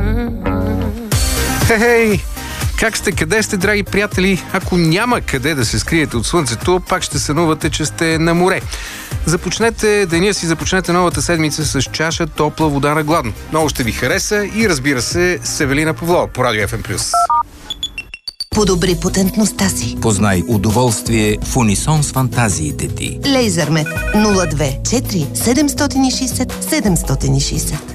Хей! Как сте? Къде сте, драги приятели? Ако няма къде да се скриете от слънцето, пак ще сънувате, че сте на море. Започнете деня си, започнете новата седмица с чаша топла вода на гладно. Много ще ви хареса и, разбира се, с Евелина Павлова по Радио FM+. Подобри потентността си. Познай удоволствие в унисон с фантазиите ти. Лейзермет 024 760 760.